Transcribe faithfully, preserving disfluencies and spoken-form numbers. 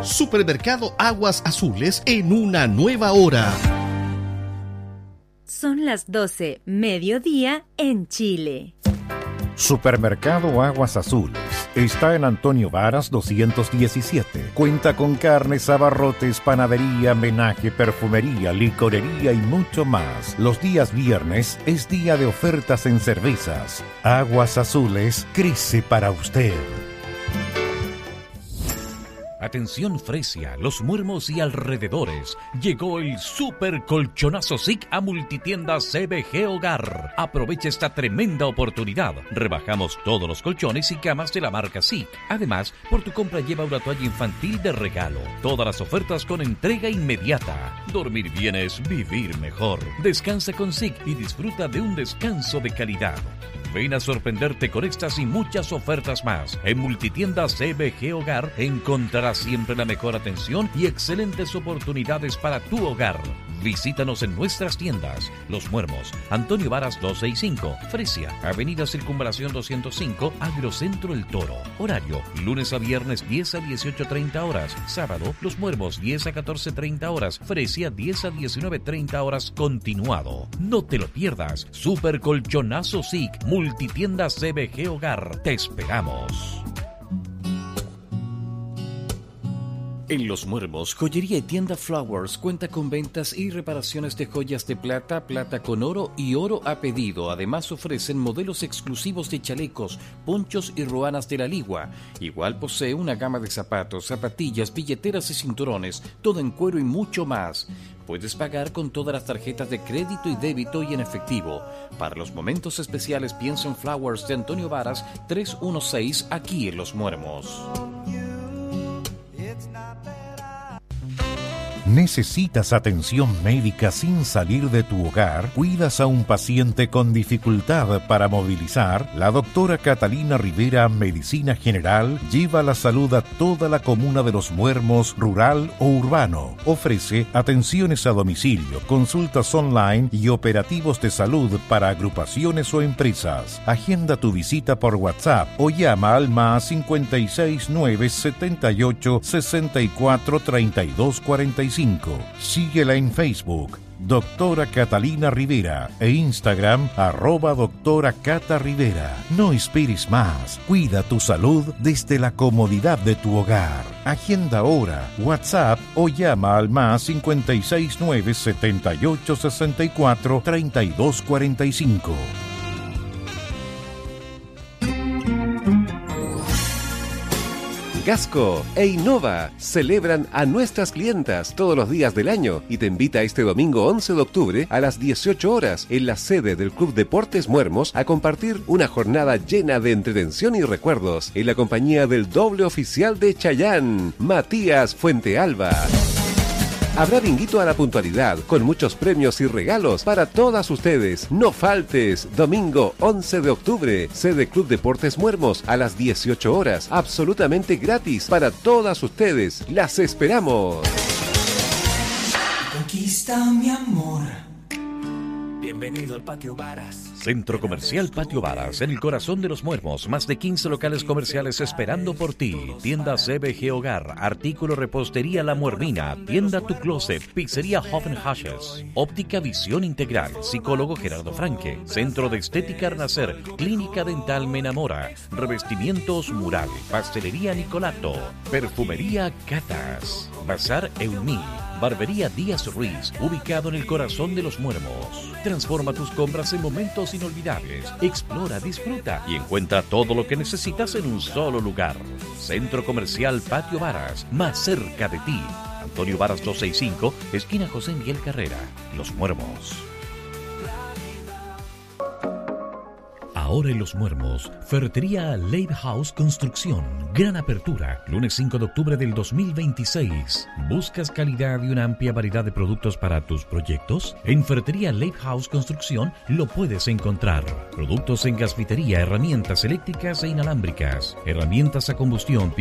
Supermercado Aguas Azules en una nueva hora. Son las doce, mediodía en Chile. Supermercado Aguas Azules está en Antonio Varas doscientos diecisiete. Cuenta con carnes, abarrotes, panadería, menaje, perfumería, licorería y mucho más. Los días viernes es día de ofertas en cervezas. Aguas Azules crece para usted. Atención Fresia, Los Muermos y alrededores. Llegó el super colchonazo S I C a Multitienda C B G Hogar. Aprovecha esta tremenda oportunidad. Rebajamos todos los colchones y camas de la marca S I C. Además, por tu compra lleva una toalla infantil de regalo. Todas las ofertas con entrega inmediata. Dormir bien es vivir mejor. Descansa con S I C y disfruta de un descanso de calidad. Ven a sorprenderte con estas y muchas ofertas más. En Multitienda C B G Hogar encontrarás siempre la mejor atención y excelentes oportunidades para tu hogar. Visítanos en nuestras tiendas. Los Muermos, Antonio Varas doscientos sesenta y cinco, Fresia, Avenida Circunvalación doscientos cinco, Agrocentro El Toro. Horario, lunes a viernes diez a dieciocho treinta horas. Sábado, Los Muermos diez a catorce treinta horas. Fresia diez a diecinueve treinta horas continuado. No te lo pierdas. Super Colchonazo S I C, Multitienda C B G Hogar. Te esperamos. En Los Muermos, Joyería y Tienda Flowers cuenta con ventas y reparaciones de joyas de plata, plata con oro y oro a pedido. Además ofrecen modelos exclusivos de chalecos, ponchos y ruanas de la Ligua. Igual posee una gama de zapatos, zapatillas, billeteras y cinturones, todo en cuero y mucho más. Puedes pagar con todas las tarjetas de crédito y débito y en efectivo. Para los momentos especiales piensa en Flowers de Antonio Varas trescientos dieciséis aquí en Los Muermos. ¿Necesitas atención médica sin salir de tu hogar? ¿Cuidas a un paciente con dificultad para movilizar? La doctora Catalina Rivera, Medicina General, lleva la salud a toda la comuna de Los Muermos, rural o urbano. Ofrece atenciones a domicilio, consultas online y operativos de salud para agrupaciones o empresas. Agenda tu visita por WhatsApp o llama al más cincuenta y seis nueve setenta y ocho sesenta y cuatro treinta y dos cuarenta y cinco. Síguela en Facebook, Doctora Catalina Rivera, e Instagram, arroba Doctora Cata Rivera. No esperes más. Cuida tu salud desde la comodidad de tu hogar. Agenda ahora, WhatsApp o llama al más cincuenta y seis nueve setenta y ocho sesenta y cuatro treinta y dos cuarenta y cinco. Gasco e Innova celebran a nuestras clientas todos los días del año y te invita este domingo once de octubre a las dieciocho horas en la sede del Club Deportes Muermos a compartir una jornada llena de entretención y recuerdos en la compañía del doble oficial de Chayán, Matías Fuentealba. Habrá binguito a la puntualidad, con muchos premios y regalos para todas ustedes. No faltes, domingo once de octubre, sede Club Deportes Muermos a las dieciocho horas, absolutamente gratis para todas ustedes. ¡Las esperamos! Conquista mi amor. Bienvenido al Patio Varas. Centro Comercial Patio Varas, en el corazón de Los Muermos. Más de quince locales comerciales esperando por ti. Tienda C B G Hogar, artículo repostería La Muermina, tienda Tu Closet, pizzería Hoffenhashes, óptica Visión Integral, psicólogo Gerardo Franque, centro de estética Arnacer, clínica dental Menamora, revestimientos Mural, pastelería Nicolato, perfumería Catas, Bazar Eumí, Barbería Díaz Ruiz, ubicado en el corazón de Los Muermos. Transforma tus compras en momentos inolvidables. Explora, disfruta y encuentra todo lo que necesitas en un solo lugar. Centro Comercial Patio Varas, más cerca de ti. Antonio Varas doscientos sesenta y cinco, esquina José Miguel Carrera, Los Muermos. Ahora en Los Muermos, Ferretería Lighthouse Construcción. Gran apertura, lunes cinco de octubre del dos mil veintiséis. ¿Buscas calidad y una amplia variedad de productos para tus proyectos? En Ferretería Lighthouse Construcción lo puedes encontrar. Productos en gasfitería, herramientas eléctricas e inalámbricas, herramientas a combustión,